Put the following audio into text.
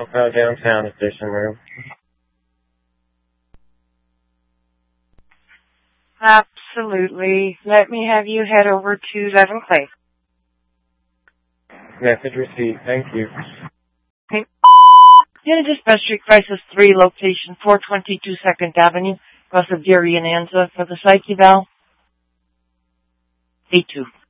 I'll call downtown if there's some room. Absolutely. Let me have you head over to 11 Clay. Message received. Thank you. Okay. Unit Dispatch Crisis 3, location 422 2nd Avenue, across of Deary and Anza for the psych eval. A2.